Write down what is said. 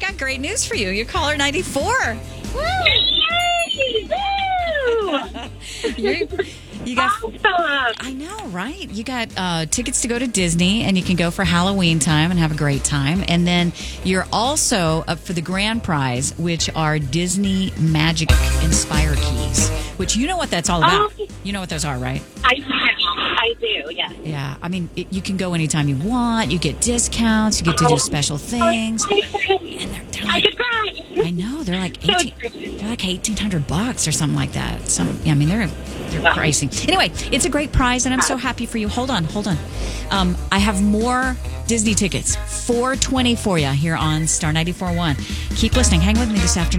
got great news for you. You're caller 94. Woo! Yay! Woo! You got, Awesome. I know, right? You got tickets to go to Disney, and you can go for Halloween time and have a great time. And then you're also up for the grand prize, which are Disney Magic Inspire keys, which you know what that's all about. You know what those are, right? I do, yes. Yeah. I mean, you can go anytime you want. You get discounts. You get to do special things. And they're like, I know, they're like $1,800 or something like that. They're pricey. Anyway, it's a great prize, and I'm so happy for you. Hold on. I have more Disney tickets, 420 for you here on Star 94.1. Keep listening. Hang with me this afternoon.